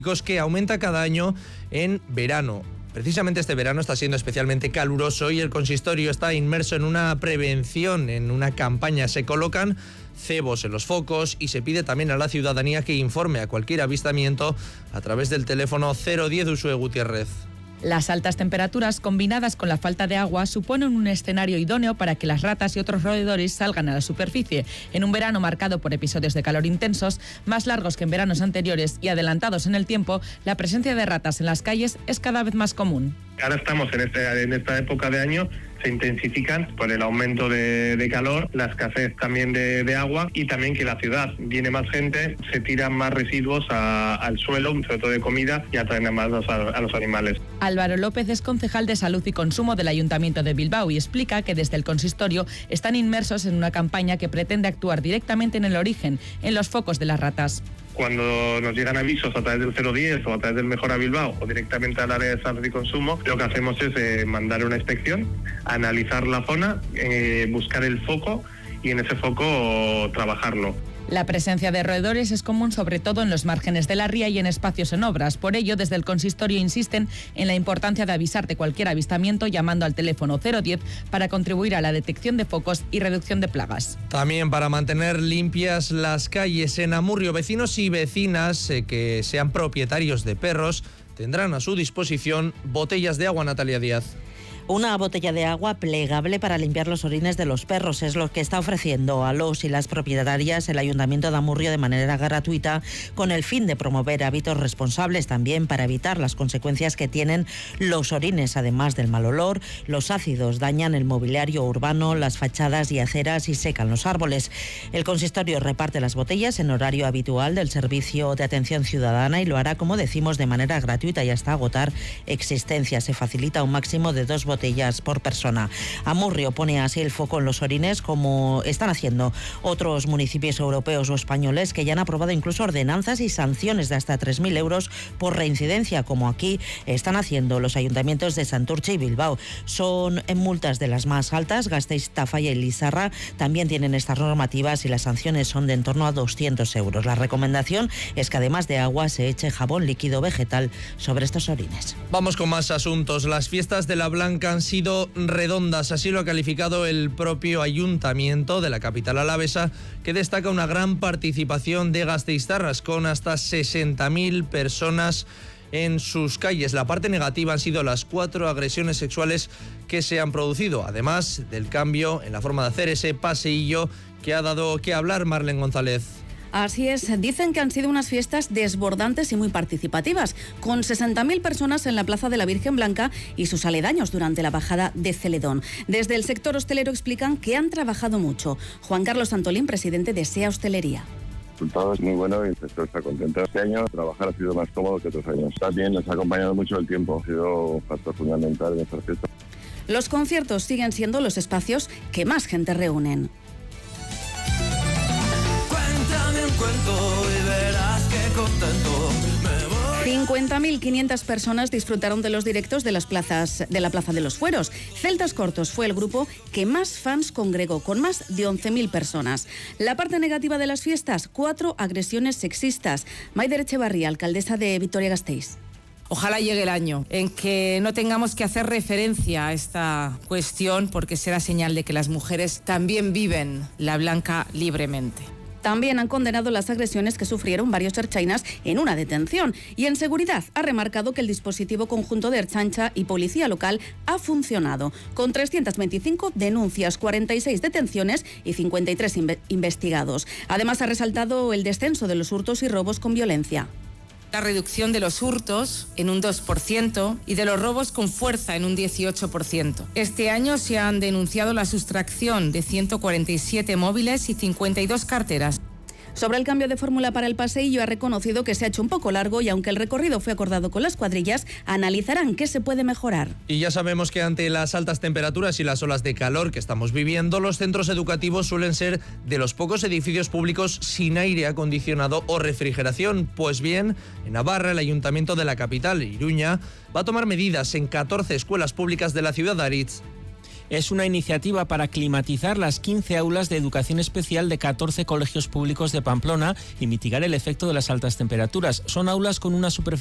que aumenta cada año en verano. Precisamente este verano está siendo especialmente caluroso y el consistorio está inmerso en una prevención, en una campaña. Se colocan cebos en los focos y se pide también a la ciudadanía que informe a cualquier avistamiento a través del teléfono 010 Uxue Gutiérrez. Las altas temperaturas combinadas con la falta de agua suponen un escenario idóneo para que las ratas y otros roedores salgan a la superficie. En un verano marcado por episodios de calor intensos, más largos que en veranos anteriores y adelantados en el tiempo, la presencia de ratas en las calles es cada vez más común. Ahora estamos en esta época de año, se intensifican por el aumento de calor, la escasez también de agua y también que la ciudad viene más gente, se tiran más residuos al suelo, sobre todo de comida, y atraen más a los animales. Álvaro López es concejal de Salud y Consumo del Ayuntamiento de Bilbao y explica que desde el consistorio están inmersos en una campaña que pretende actuar directamente en el origen, en los focos de las ratas. Cuando nos llegan avisos a través del 010 o a través del Mejora Bilbao o directamente al área de salud y consumo, lo que hacemos es mandar una inspección, analizar la zona, buscar el foco y en ese foco trabajarlo. La presencia de roedores es común sobre todo en los márgenes de la ría y en espacios en obras. Por ello, desde el consistorio insisten en la importancia de avisar de cualquier avistamiento llamando al teléfono 010 para contribuir a la detección de focos y reducción de plagas. También para mantener limpias las calles en Amurrio, vecinos y vecinas que sean propietarios de perros tendrán a su disposición botellas de agua. Natalia Díaz. Una botella de agua plegable para limpiar los orines de los perros es lo que está ofreciendo a los y las propietarias el Ayuntamiento de Amurrio de manera gratuita, con el fin de promover hábitos responsables, también para evitar las consecuencias que tienen los orines. Además del mal olor, los ácidos dañan el mobiliario urbano, las fachadas y aceras y secan los árboles. El consistorio reparte las botellas en horario habitual del servicio de atención ciudadana y lo hará, como decimos, de manera gratuita y hasta agotar existencia. Se facilita un máximo de 2 botellas por persona. Amurrio pone así el foco en los orines, como están haciendo otros municipios europeos o españoles que ya han aprobado incluso ordenanzas y sanciones de hasta 3.000 euros por reincidencia, como aquí están haciendo los ayuntamientos de Santurce y Bilbao. Son en multas de las más altas. Gasteiz, Tafalla y Lizarra también tienen estas normativas y las sanciones son de en torno a 200 euros. La recomendación es que además de agua se eche jabón líquido vegetal sobre estos orines. Vamos con más asuntos. Las fiestas de la Blanca han sido redondas, así lo ha calificado el propio ayuntamiento de la capital alavesa, que destaca una gran participación de gasteiztarras con hasta 60.000 personas en sus calles. La parte negativa han sido las 4 agresiones sexuales que se han producido, además del cambio en la forma de hacer ese paseillo que ha dado que hablar. Marlene González. Así es, dicen que han sido unas fiestas desbordantes y muy participativas, con 60.000 personas en la Plaza de la Virgen Blanca y sus aledaños durante la bajada de Celedón. Desde el sector hostelero explican que han trabajado mucho. Juan Carlos Santolín, presidente de SEA Hostelería. El resultado es muy bueno y el sector está contento. Este año trabajar ha sido más cómodo que otros años. También nos ha acompañado mucho el tiempo, ha sido un factor fundamental en esta fiesta. Los conciertos siguen siendo los espacios que más gente reúnen. Y verás qué contento me voy. 50.500 personas disfrutaron de los directos de la Plaza de los Fueros. Celtas Cortos fue el grupo que más fans congregó, con más de 11.000 personas. La parte negativa de las fiestas, 4 agresiones sexistas. Maider Echevarría, alcaldesa de Vitoria-Gasteiz. Ojalá llegue el año en que no tengamos que hacer referencia a esta cuestión, porque será señal de que las mujeres también viven la Blanca libremente. También han condenado las agresiones que sufrieron varios ertzainas en una detención. Y en seguridad ha remarcado que el dispositivo conjunto de Ertzaintza y Policía Local ha funcionado, con 325 denuncias, 46 detenciones y 53 investigados. Además ha resaltado el descenso de los hurtos y robos con violencia. La reducción de los hurtos en un 2% y de los robos con fuerza en un 18%. Este año se han denunciado la sustracción de 147 móviles y 52 carteras. Sobre el cambio de fórmula para el paseillo ha reconocido que se ha hecho un poco largo y aunque el recorrido fue acordado con las cuadrillas, analizarán qué se puede mejorar. Y ya sabemos que ante las altas temperaturas y las olas de calor que estamos viviendo, los centros educativos suelen ser de los pocos edificios públicos sin aire acondicionado o refrigeración. Pues bien, en Navarra, el ayuntamiento de la capital, Iruña, va a tomar medidas en 14 escuelas públicas de la ciudad de Aritz. Es una iniciativa para climatizar las 15 aulas de educación especial de 14 colegios públicos de Pamplona y mitigar el efecto de las altas temperaturas. Son aulas con una superficie